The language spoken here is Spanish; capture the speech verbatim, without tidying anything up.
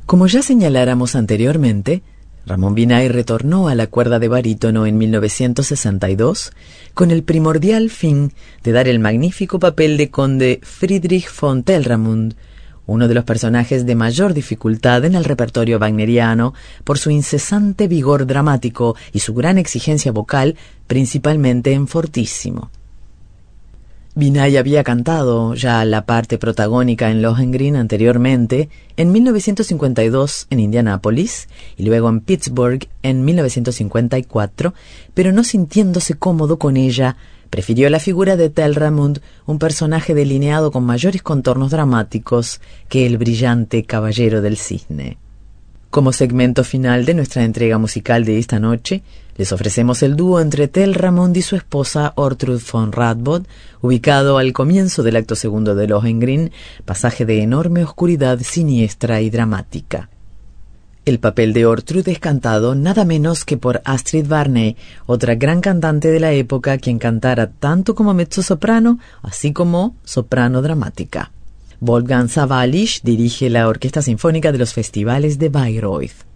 Como ya señaláramos anteriormente, Ramón Vinay retornó a la cuerda de barítono en mil novecientos sesenta y dos con el primordial fin de dar el magnífico papel de conde Friedrich von Telramund, uno de los personajes de mayor dificultad en el repertorio wagneriano por su incesante vigor dramático y su gran exigencia vocal, principalmente en fortissimo. Vinay había cantado ya la parte protagónica en Lohengrin anteriormente, en mil novecientos cincuenta y dos en Indianápolis y luego en Pittsburgh en mil novecientos cincuenta y cuatro, pero no sintiéndose cómodo con ella, prefirió la figura de Telramund, un personaje delineado con mayores contornos dramáticos que el brillante Caballero del Cisne. Como segmento final de nuestra entrega musical de esta noche, les ofrecemos el dúo entre Telramund y su esposa Ortrud von Radbod, ubicado al comienzo del acto segundo de Lohengrin, pasaje de enorme oscuridad siniestra y dramática. El papel de Ortrud es cantado nada menos que por Astrid Varney, otra gran cantante de la época, quien cantara tanto como mezzosoprano, así como soprano dramática. Wolfgang Sawallisch dirige la Orquesta Sinfónica de los Festivales de Bayreuth.